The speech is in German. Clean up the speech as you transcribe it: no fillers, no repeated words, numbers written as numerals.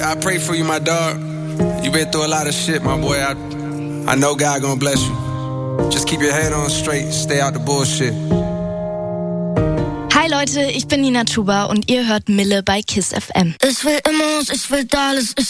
I pray for you, my dog. You've been through a lot of shit, my boy. I know God gonna bless you. Just keep your head on straight, stay out the bullshit. Hi Leute, ich bin Nina Chuba und ihr hört Mille bei KISS FM. Ich will Immos, ich will alles, ich